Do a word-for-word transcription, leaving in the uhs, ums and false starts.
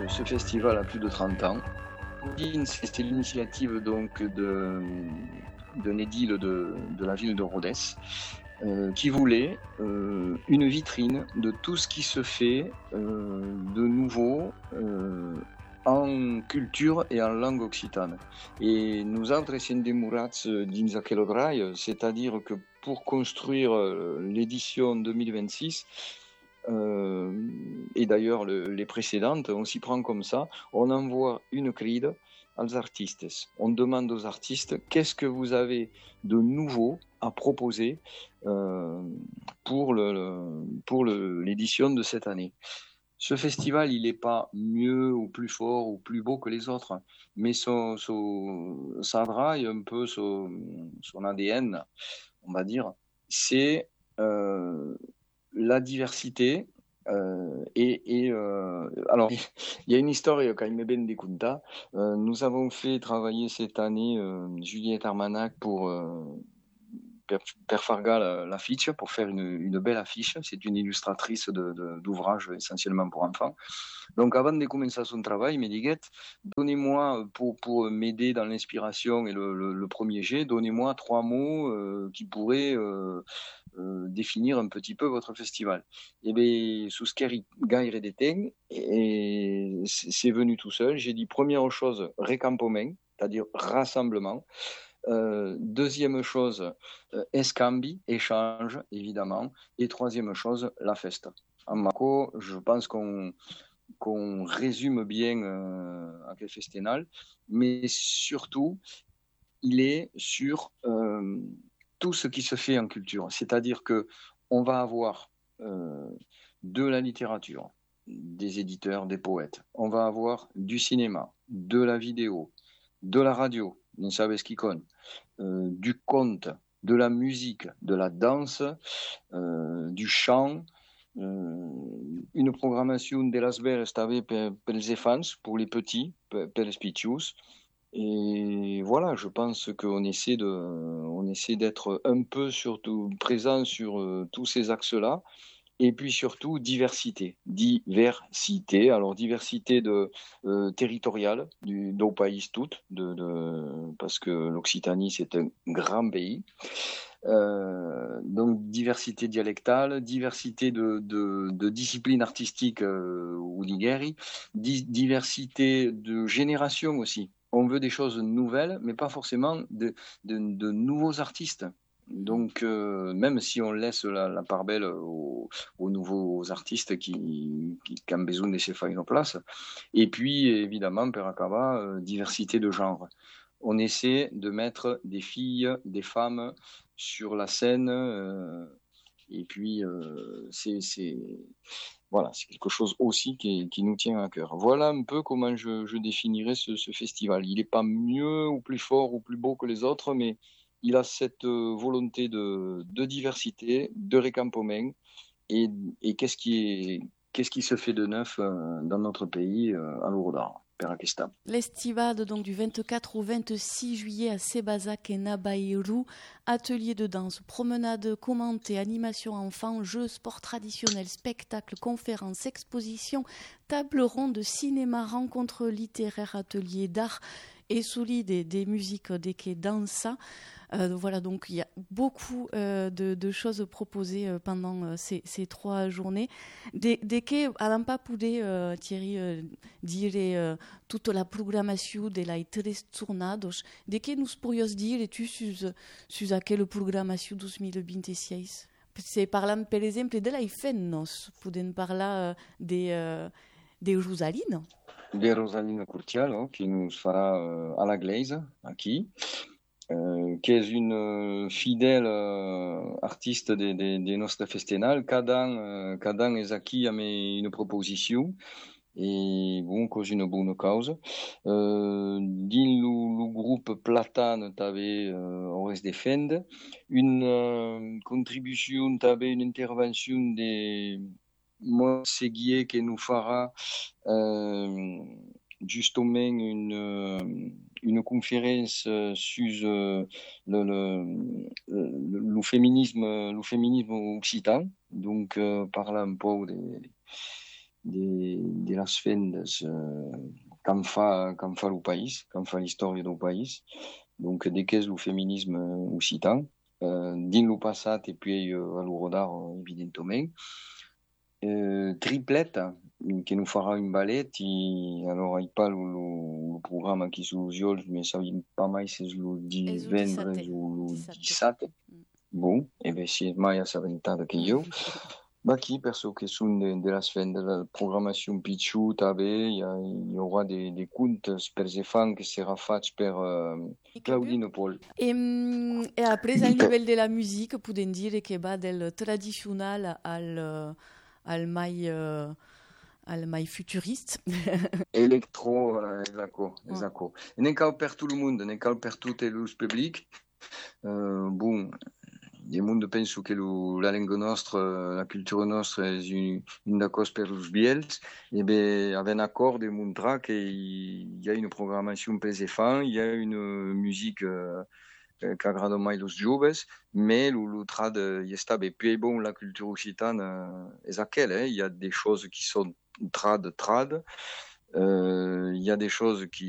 ce festival a plus de trente ans. C'est l'initiative donc de, d'un édile de, de la ville de Rodez euh, qui voulait euh, une vitrine de tout ce qui se fait euh, de nouveau euh, en culture et en langue occitane. Et nosaltres essem demorats dins aquell rail, c'est-à-dire que pour construire l'édition deux mille vingt-six, euh, et d'ailleurs le, les précédentes, on s'y prend comme ça, on envoie une cride aux artistes. On demande aux artistes qu'est-ce que vous avez de nouveau à proposer euh, pour, le, le, pour le, l'édition de cette année. Ce festival, il n'est pas mieux ou plus fort ou plus beau que les autres, mais son, son, ça draille un peu son, son A D N, on va dire, c'est euh, la diversité. Euh, et, et euh, alors, il y a une histoire quand même ben découverte. Euh, nous avons fait travailler cette année euh, Juliette Armanac pour euh, per Farga l'affiche, pour faire une, une belle affiche. C'est une illustratrice de, de, d'ouvrages essentiellement pour enfants. Donc avant de commencer son travail, il m'a dit, donnez-moi, pour, pour m'aider dans l'inspiration et le, le, le premier jet, donnez-moi trois mots euh, qui pourraient euh, euh, définir un petit peu votre festival. Et bien, sous ce gaire d'été, et c'est venu tout seul. J'ai dit, première chose, récampement, c'est-à-dire rassemblement. Euh, deuxième chose, euh, escambi, échange, évidemment. Et troisième chose, la festa. En Marco, je pense qu'on, qu'on résume bien euh, Aquel Festenal, mais surtout, il est sur euh, tout ce qui se fait en culture. C'est-à-dire que on va avoir euh, de la littérature, des éditeurs, des poètes. On va avoir du cinéma, de la vidéo, de la radio, euh, du conte, de la musique, de la danse, euh, du chant, euh, une programmation de las veres també per, per els enfants, pour les petits, per, per les pitjous. Et voilà, je pense qu'on essaie de, on essaie d'être un peu surtout présent sur euh, tous ces axes-là. Et puis surtout, diversité. Diversité. Alors, diversité de, euh, territoriale du, du pays tout, de, de, parce que l'Occitanie, c'est un grand pays. Euh, donc, diversité dialectale, diversité de, de, de disciplines artistiques euh, ou d'igueri, di- diversité de génération aussi. On veut des choses nouvelles, mais pas forcément de, de, de nouveaux artistes. Donc, euh, même si on laisse la, la part belle aux, aux nouveaux artistes qui, qui, qui ont besoin de se faire une place. Et puis, évidemment, per acabar, euh, diversité de genre. On essaie de mettre des filles, des femmes sur la scène. Euh, et puis, euh, c'est, c'est, voilà, c'est quelque chose aussi qui, qui nous tient à cœur. Voilà un peu comment je, je définirais ce, ce festival. Il n'est pas mieux ou plus fort ou plus beau que les autres, mais il a cette volonté de, de diversité, de récampement, et, et qu'est-ce qui est, qu'est-ce qui se fait de neuf euh, dans notre pays euh, à l'Ouroudar, per aquesta. L'estivade donc du vingt-quatre au vingt-six juillet à Sébazac et Nabaïrou, atelier de danse, promenade commentée, animation enfants, jeux, sports traditionnels, spectacles, conférences, expositions, table ronde, cinéma, rencontres littéraires, ateliers d'art et solide des, des musiques des quais dansa. Euh, voilà, donc il y a beaucoup euh, de, de choses proposées euh, pendant euh, ces, ces trois journées. Des, des quais, à l'en pas poudé, euh, Thierry, euh, dire euh, toute la programmation de la tres tornados. Des quais nous pourrions dire, et tu sus, sus à quelle programmation deux mille vingt-six? C'est parlant, par exemple, de la Ifennos, pouvons parler euh, des, euh, des Rosalines. Des Rosalina Curtial, qui nous fera euh, à la glaise, aquí. Euh, qui est une euh, fidèle euh, artiste des de, de nostres festenal. Cada an, euh, cada an és aquí amb une proposition et bon, cause une bonne cause. Euh, dins le groupe Platane, t'avais euh, Ores Defend, une euh, contribution, t'avais une intervention de Montséguier qui nous fera euh, justement une, une conférence sur le, le, le, le féminisme, le féminisme occitan, donc euh, parlant un peu des, de, de las fendas uh, can fa, can fa lo país, can fa l'història del país, donc de qu'és lo feminisme occitan, uh, din lo passat e puis uh, a lo rodar, evidentement. Uh, tripleta, que nous fera un ballet, i alors il pas le, le programme qui sous Jols, mais ça pas mai c'est le divendres ou le dissabte. Bon, e ben si mai assabentada que jo. Bah qui perso que sont de, de la semaine de la programmation pitchuta, il y, y aura des, des contes per les enfants qui sera fait per uh, Claudine Paul. Et, et après, al nivell de la musique, podem dire que va del tradicional al, al mai... Uh, al mai futuriste. Electro, uh, esatto, esatto. E non cal per tot el món, non cal per tot el public. Uh, bon, il monde penso que lo, la langue nostra, la cultura nostra és un, una cosa per los biels. E bé, avem acord de mostrar que hi ha una programació per els enfants, hi ha una musique uh, que agrada mai los joves, mais lo, lo trad hi està bé. Puis bon, la cultura occitana és aquella, eh? Il y a des choses qui sont trad, trad. Il euh, y a des choses qui